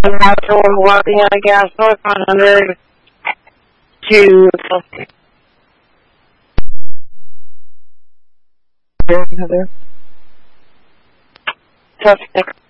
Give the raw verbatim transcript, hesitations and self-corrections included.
natural Louisiana gas north one hundred to Heather. Suspect